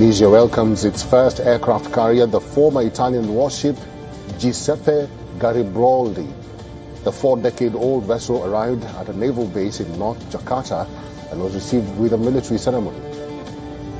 Tunisia welcomes its first aircraft carrier, the former Italian warship Giuseppe Garibaldi. The 4-decade-old vessel arrived at a naval base in North Jakarta and was received with a military ceremony.